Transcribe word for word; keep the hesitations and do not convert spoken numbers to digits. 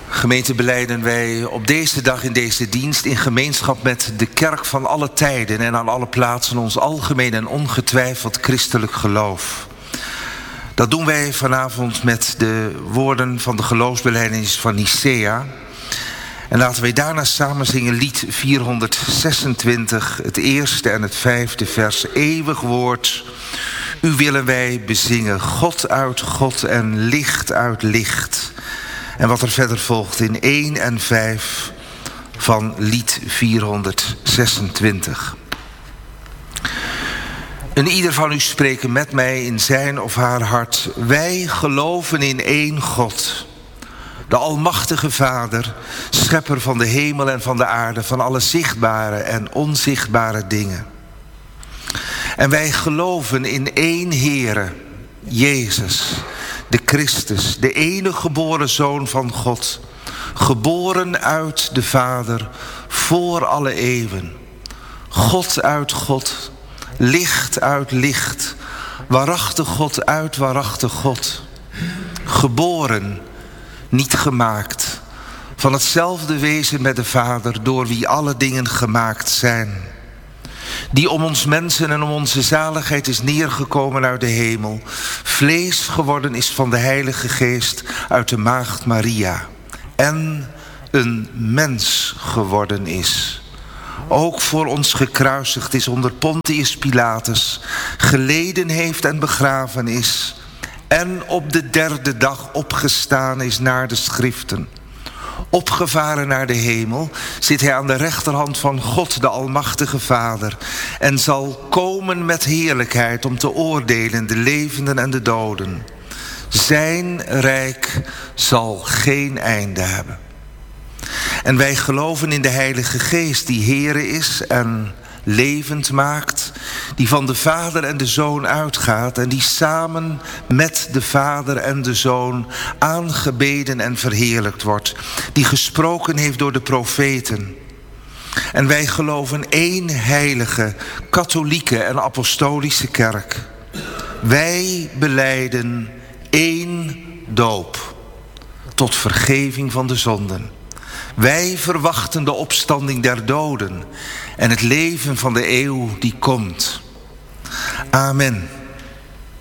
Gemeente, belijden wij op deze dag in deze dienst in gemeenschap met de kerk van alle tijden en aan alle plaatsen ons algemeen en ongetwijfeld christelijk geloof. Dat doen wij vanavond met de woorden van de geloofsbelijdenis van Nicea. En laten wij daarna samen zingen lied vierhonderdzesentwintig, het eerste en het vijfde vers. Eeuwig woord, u willen wij bezingen, God uit God en licht uit licht. En wat er verder volgt in één en vijf van lied vierhonderdzesentwintig. En ieder van u spreken met mij in zijn of haar hart. Wij geloven in één God, de almachtige Vader, schepper van de hemel en van de aarde, van alle zichtbare en onzichtbare dingen. En wij geloven in één Heere, Jezus, de Christus, de enige geboren Zoon van God, geboren uit de Vader voor alle eeuwen. God uit God, licht uit licht, waarachtig God uit waarachtig God. Geboren, niet gemaakt, van hetzelfde wezen met de Vader, door wie alle dingen gemaakt zijn. Die om ons mensen en om onze zaligheid is neergekomen uit de hemel, vlees geworden is van de Heilige Geest uit de maagd Maria, en een mens geworden is. Ook voor ons gekruisigd is onder Pontius Pilatus, geleden heeft en begraven is, en op de derde dag opgestaan is naar de schriften. Opgevaren naar de hemel zit hij aan de rechterhand van God, de almachtige Vader, en zal komen met heerlijkheid om te oordelen de levenden en de doden. Zijn rijk zal geen einde hebben. En wij geloven in de Heilige Geest, die Heere is en levend maakt, die van de Vader en de Zoon uitgaat en die samen met de Vader en de Zoon aangebeden en verheerlijkt wordt, die gesproken heeft door de profeten. En wij geloven één heilige, katholieke en apostolische kerk. Wij belijden één doop tot vergeving van de zonden. Wij verwachten de opstanding der doden en het leven van de eeuw die komt. Amen.